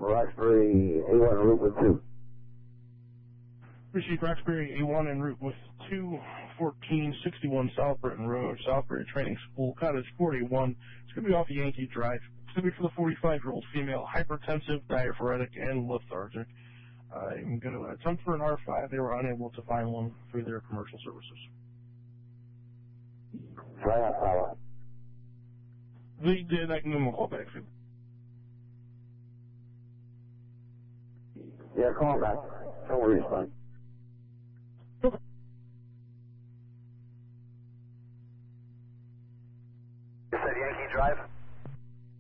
Roxbury A1 route with 2. Received Roxbury A1 en route with 21461 South Britton Road, Southbury Training School, Cottage 41. It's going to be off Yankee Drive. It's going to be for the 45-year-old female, hypertensive, diaphoretic, and lethargic. I'm going to attempt for an R5. They were unable to find one through their commercial services. Try that power. They did. I can give them a call back. Yeah, call back. Don't worry, son. Okay.